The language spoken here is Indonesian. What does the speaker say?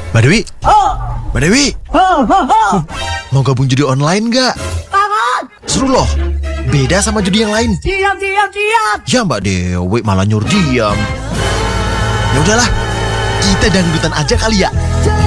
Mbak Dewi? Mbak Dewi? Mau gabung judi online nggak? Seru loh. Beda sama judi yang lain. Diam. Ya Mbak Dewi malah nyuruh diam. Ya udahlah, kita dangdutan aja kali ya.